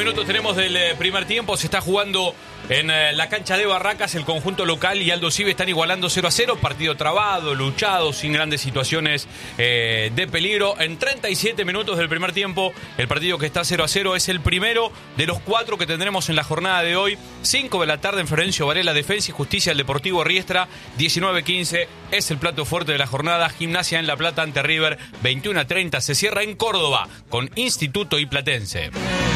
minutos tenemos del primer tiempo. Se está jugando en la cancha de Barracas. El conjunto local y Aldo Civi están igualando 0-0. Partido trabado, luchado, sin grandes situaciones de peligro. En 37 minutos del primer tiempo, el partido que está 0-0 es el primero de los 4 que tendremos en la jornada de hoy. 5 de la tarde en Florencio Varela, Defensa y Justicia, el Deportivo Riestra. 19:15 es el plato fuerte de la jornada. Gimnasia en La Plata ante River. 21:30 se cierra en Córdoba con Instituto y Platense.